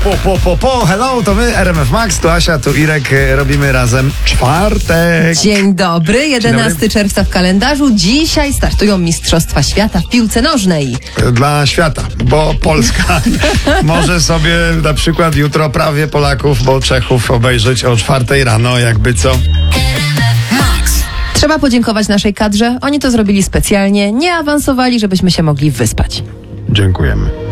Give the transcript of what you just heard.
Hello, to my, RMF Max, tu Asia, tu Irek, robimy razem czwartek. Dzień dobry, 11 czerwca w kalendarzu. Dzisiaj startują Mistrzostwa Świata w piłce nożnej. Dla świata, bo Polska może sobie na przykład jutro prawie Polaków, bo Czechów obejrzeć o 4 rano, jakby co. Trzeba podziękować naszej kadrze. Oni to zrobili specjalnie, nie awansowali, żebyśmy się mogli wyspać. Dziękujemy.